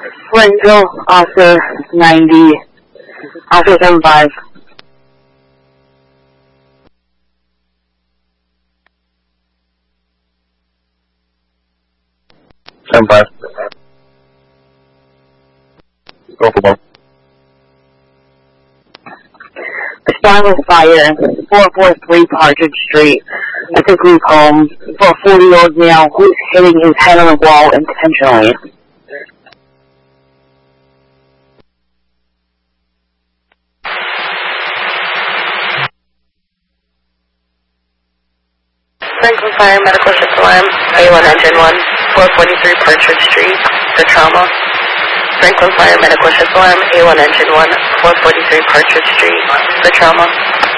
Springville, Officer 90, Officer 75. 75. Go for one. Respond with fire, 443 Partridge Street. At the group home for a 40-year-old male who's hitting his head on the wall intentionally. Franklin Fire Medical Ship Alarm, A1 Engine 1, 443 Partridge Street, for trauma. Franklin Fire Medical Ship Alarm, A1 Engine 1, 443 Partridge Street, for trauma.